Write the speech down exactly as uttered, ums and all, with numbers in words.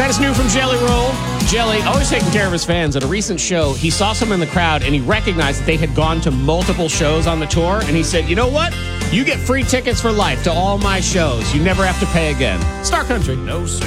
That is new from Jelly Roll. Jelly, always taking care of his fans. At a recent show, he saw someone in the crowd and he recognized that they had gone to multiple shows on the tour. And he said, you know what? You get free tickets for life to all my shows. You never have to pay again. Star Country. No, sir.